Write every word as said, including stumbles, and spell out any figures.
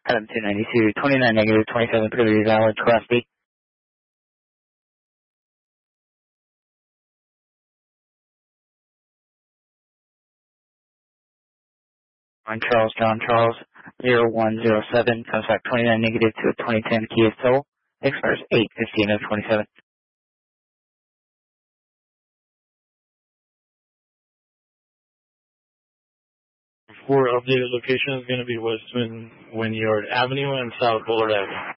Adam two ninety-two, twenty-nine negative, twenty-seven, Liberty Valid, Class B. On Charles, John Charles, zero one zero seven, comes back twenty-nine negative to a twenty ten Kia Soul, expires eight fifteen of twenty-seven. For updated location is going to be West Wind, Wynyard Avenue and South Bullard Avenue.